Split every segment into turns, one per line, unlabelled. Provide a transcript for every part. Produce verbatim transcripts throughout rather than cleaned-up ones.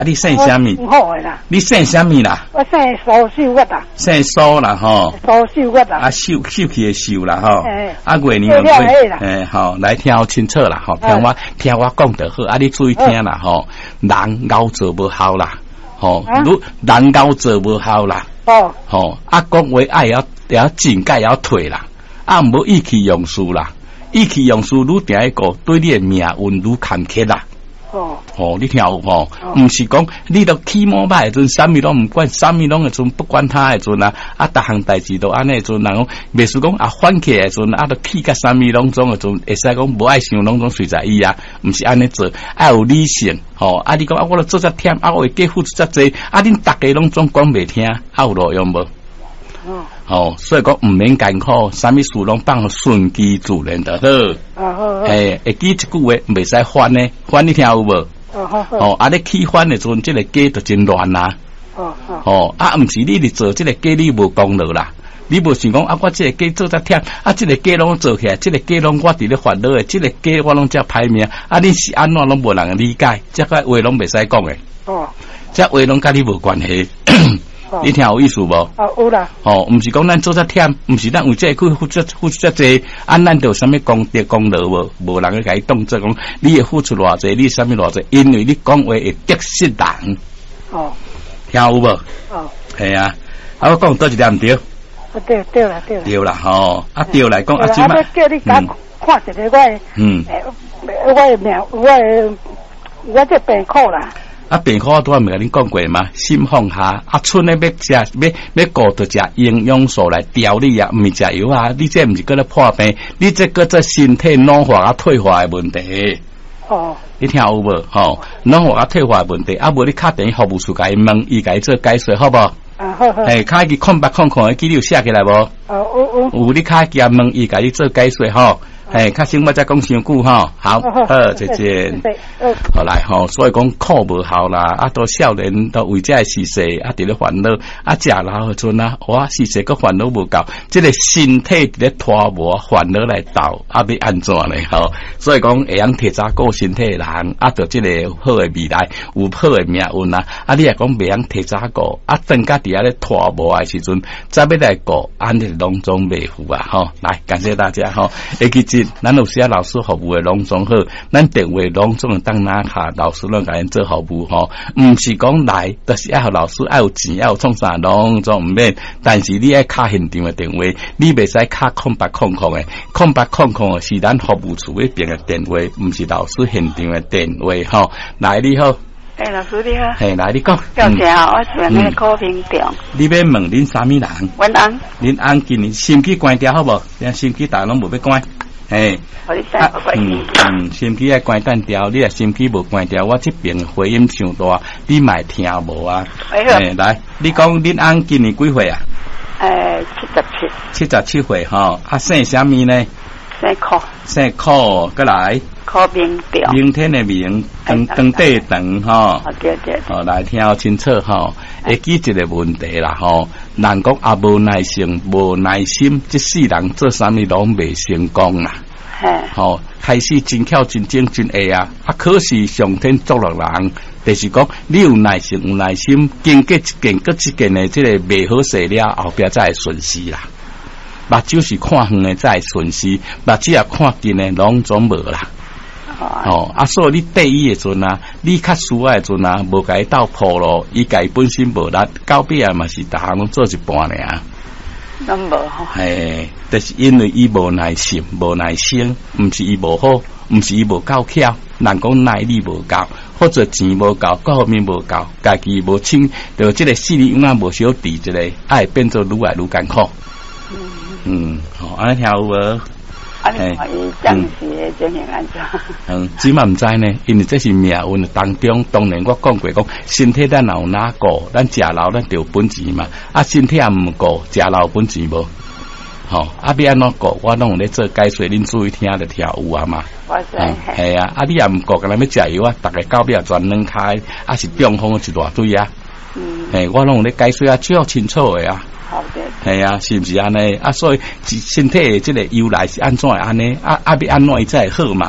啊，你姓啥物？
好诶啦。
你姓啥物啦？
我姓苏秀骨啦。
姓苏啦吼。
苏秀骨啦。
啊，秀秀气诶秀啦吼。
哎。
啊，月年月。诶，好，来听清楚啦吼，听我听我讲就好。啊，你注意听啦吼，人熬做无效啦，吼，如人熬做无效啦。哦。吼，啊，讲话爱要要真改要退啦，啊，唔好意气用事啦，意气用事愈定一个对你诶命运愈坎坷啦。哦，哦，你听有吼？唔是讲你都起毛歹诶阵，啥物拢唔管，啥物拢诶阵不管他诶阵啊，啊，逐项代志都安尼诶阵，人讲袂输讲啊，反起诶阵啊，都起甲啥物拢总诶阵，会使讲无爱想拢总随在伊啊，唔是安尼做，爱有理性，吼、哦，啊，你讲啊，我都做遮忝，啊，我会给付出遮济，啊，恁逐家拢总讲袂听，啊，有路用无？哦，哦，所以讲唔免艰苦，啥物事拢放顺其自然就好。啊好。诶，会记一句话，袂使翻呢，翻你听有无？哦好。哦，啊，你起翻的时阵，这个家就真乱啦。哦好。哦，啊，唔是你嚟做这个家，你无功劳啦。你无想讲啊，我这个家做得忝，啊，这个家拢做起来，这个家拢我伫咧烦恼的，这个家我拢遮歹命，啊，你是安怎拢无人理解，这个话拢袂使讲的。哦。这话拢甲你无关系。你听有意思无？哦，有啦。哦，唔是讲咱做得忝，唔是咱为这去付出付出遮济，按咱有啥物功德功劳无？无人去甲伊当做讲，你会付出偌济，你啥物偌济？因为你讲话会得失人。哦，听有无？哦，系啊。啊，我讲多一点唔对？对对啦对啦。对啦吼，啊对来讲啊，即摆叫你甲看一个我嗯，我的命，我的我这病苦啦。啊，病苦我拄仔毋甲恁讲过嘛，心放下，啊，剩诶要食要要顾着食营养素来调理啊，毋是食药啊，你这毋是搁咧破病，你这搁做身体老化啊退化诶问题。哦，你听有无？吼、哦，老化啊退化诶问题，啊，无你敲电服务处甲伊问，伊甲伊做解说好无？啊好好。诶，敲去空白空空诶资料写起来无？哦有有。有你敲去啊问，伊甲你做解说吼。哎，较先我再讲伤久哈，好，好，再见。好来吼，所以讲苦无效啦，啊，到少年都为这事实啊，伫咧烦恼，啊，食老迄阵啊，哇，事实个烦恼无够，这个身体伫咧拖磨烦恼来斗，啊，要安怎咧吼？所以讲会晓提早顾身体的人，啊，着这个好的未来，有好的命运啊，啊，你若讲袂晓提早顾，啊，等家伫遐咧拖磨的时阵，再要来顾，安尼拢总袂赴啊，吼，来感谢大家吼，会记住。咱有些老师服务的拢总好，咱电话拢总当拿下，老师拢甲因做服务吼。毋是讲来，就是爱互老师爱有钱，爱有创啥拢总毋免。但是你爱敲现场的电话，你袂使敲空白空空的，空白空空的是咱服务处那边的电话，毋是老师现场的电话吼。来你好。诶、欸，老师你好。嘿，来你讲。教授啊，我是那个高平长。你要问恁啥物人？阮翁。恁翁今年心机关掉好无？恁心机大拢无要关。诶，啊，嗯嗯，心机爱关断掉，你若心机无关掉，我这边回音上大，你卖听无啊？诶，来，你讲恁翁今年几岁啊？诶，七十七。七十七岁吼，啊，姓啥物呢？姓柯。姓柯，过来。柯明表。明天的明，长长地长吼。对对。哦，来听好清楚吼，会记一个问题啦吼，人讲啊无耐性，无耐心，这世人做啥物拢未成功啦。嘿。吼、哦，开始真巧真精真会啊，啊可是上天作落人，就是讲你有耐性有耐心，经过一件搁一件的这个未好势了，后壁才会顺势啦。目睭是看远的才会顺势，目睭也看近的拢总无啦。哦，啊，所以你对伊诶阵啊，你较需要诶阵啊，无甲伊斗破咯，伊家本身无力，到尾啊嘛是逐项拢做一半尔啊。拢无吼。嘿，就是因为伊无耐心、无耐心，毋是伊无好，毋是伊无够巧，人讲耐力无够，或者钱无够，各方面无够，家己无清，就即个视力永远无小治，一个爱变做愈来愈艰苦。嗯嗯，好，安尼听有无？啊，你看伊暂时的情形安怎？嗯，只嘛毋知呢，因为这是命运当中。当然我讲过讲，身体咱有哪顾，咱食老咱就有本钱嘛。啊，身体也毋顾，食老本钱无。吼、哦，啊，要安怎顾？我拢有咧做解说，恁注意听就听有啊嘛。我知。系、嗯、啊，啊，你也毋顾，干那要食药啊？逐个到尾也全软开，啊是中风一大堆啊。嗯。嘿，我拢有咧解说啊，最清楚的啊。好的，系啊，是毋是安尼？啊，所以身体的这个由来是安怎安尼？啊啊，要安怎伊才会好嘛？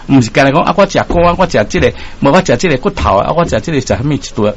唔是干来讲啊，我食肝啊，我食这个，无我食这个骨头啊，我食这个食什么一堆。